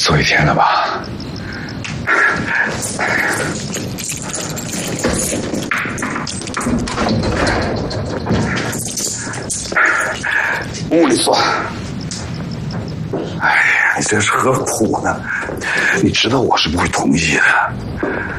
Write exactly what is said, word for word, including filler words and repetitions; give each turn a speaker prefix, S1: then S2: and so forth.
S1: 坐一天了吧？屋里坐。哎呀，你这是何苦呢？你知道我是不会同意的。